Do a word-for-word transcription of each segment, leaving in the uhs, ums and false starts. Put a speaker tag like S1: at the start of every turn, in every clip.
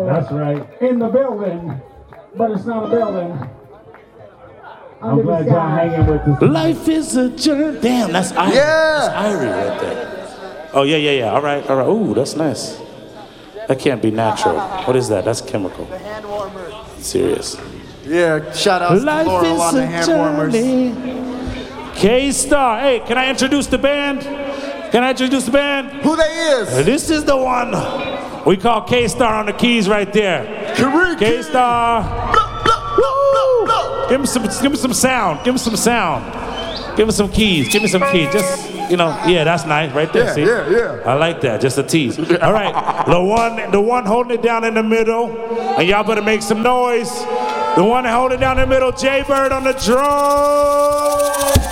S1: That's right. In the building, but it's not a building. I'm glad y'all hanging with us.
S2: Life is a journey. Damn, that's Irie.
S3: Yeah.
S2: That's Irie right there. Oh, yeah, yeah, yeah. All right, all right. Ooh, that's nice. That can't be natural. What is that? That's chemical.
S3: The hand warmer.
S2: Serious.
S3: Yeah, shout out to
S2: Life
S3: Laurel on
S2: is
S3: the
S2: a
S3: hand warmers.
S2: journey. K-Star. Hey, can I introduce the band? Can I introduce the band?
S3: Who they is?
S2: This is the one we call K-Star on the keys right there. K-Star. Give me some, give me some sound. Give me some sound. Give me some keys. Give me some keys. Just, you know, yeah, that's nice right there.
S3: Yeah,
S2: see?
S3: yeah, yeah.
S2: I like that. Just a tease. All right, the one, the one holding it down in the middle, and y'all better make some noise. The one holding it down in the middle, Jay-Bird on the drum.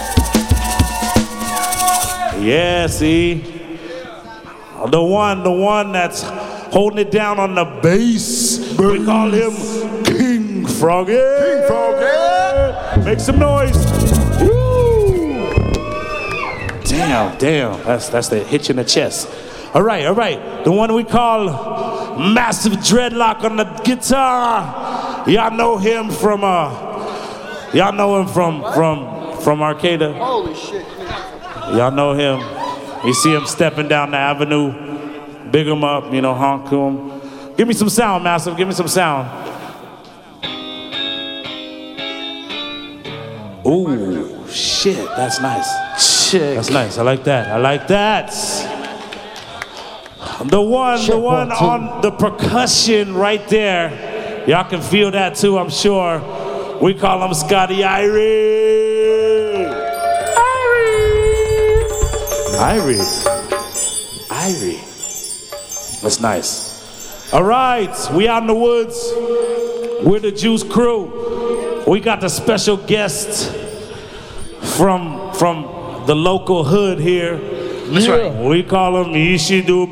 S2: Yeah, see? The one, the one that's holding it down on the bass. We call him King Froggy.
S3: King Froggy.
S2: Make some noise. Woo. Damn, damn. That's that's the hitch in the chest. All right, all right. The one we call Massive Dreadlock on the guitar. Y'all know him from uh. Y'all know him from from from Arcada.
S3: Holy shit.
S2: Y'all know him. You see him stepping down the avenue. Big him up, you know, honk to him. Give me some sound, Massive. Give me some sound. Ooh, shit. That's nice.
S3: Chick.
S2: That's nice. I like that. I like that. The one, the one on the percussion right there. Y'all can feel that too, I'm sure. We call him Scotty Irie. Irie. Irie. That's nice. All right, we out in the woods. We're the Juice Crew. We got the special guest from from the local hood here.
S3: That's right.
S2: We call him Ishidube.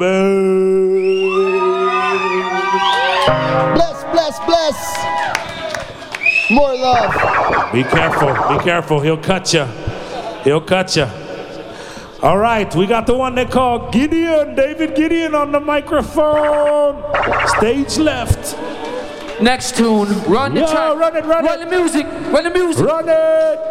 S3: Bless, bless, bless. More love.
S2: Be careful, be careful. He'll cut you. He'll cut you. All right, we got the one they call Gideon, David Gideon on the microphone. Stage left.
S4: Next tune, run the
S2: Yo,
S4: track.
S2: run it, run
S4: Run
S2: it.
S4: the music, run the music.
S2: Run it.